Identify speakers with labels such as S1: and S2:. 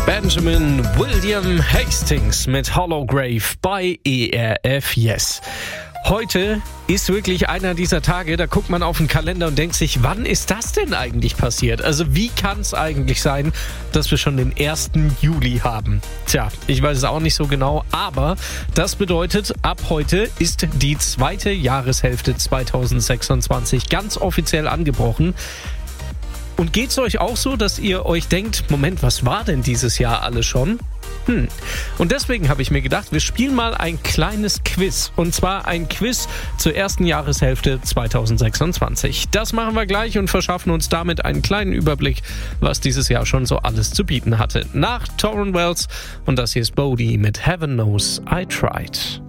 S1: Benjamin William Hastings mit Hollowgrave bei ERF Yes. Heute ist wirklich einer dieser Tage, da guckt man auf den Kalender und denkt sich, wann ist das denn eigentlich passiert? Also wie kann es eigentlich sein, dass wir schon den 1. Juli haben? Tja, ich weiß es auch nicht so genau, aber das bedeutet, ab heute ist die zweite Jahreshälfte 2026 ganz offiziell angebrochen. Und geht's euch auch so, dass ihr euch denkt, Moment, was war denn dieses Jahr alles schon? Und deswegen habe ich mir gedacht, wir spielen mal ein kleines Quiz. Und zwar ein Quiz zur ersten Jahreshälfte 2026. Das machen wir gleich und verschaffen uns damit einen kleinen Überblick, was dieses Jahr schon so alles zu bieten hatte. Nach Tauren Wells und das hier ist Bodhi mit Heaven Knows I Tried.